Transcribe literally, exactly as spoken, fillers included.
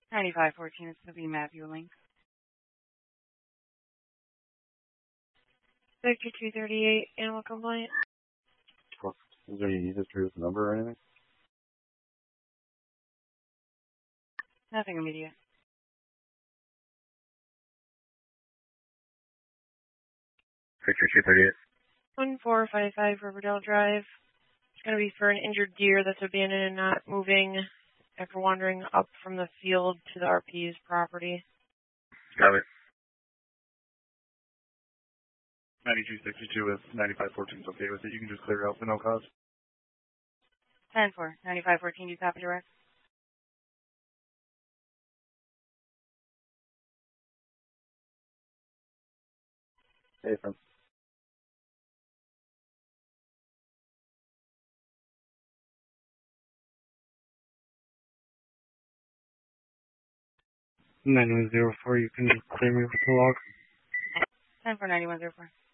ninety-five fourteen, it's going to be Matt Bueling. Victor two thirty-eight, animal complaint. Is there any history with the number or anything? Nothing immediate. Victor two thirty-eight. one four five five Riverdale Drive. It's going to be for an injured deer that's abandoned and not moving after wandering up from the field to the R P's property. Got it. ninety-two sixty-two with ninety-five fourteen is okay with it. You can just clear out for no cause. ten four, ninety-five fourteen, do you copy direct? Hey, friend. nine one zero four, you can just clear me with the log. ten four, ninety-one zero four.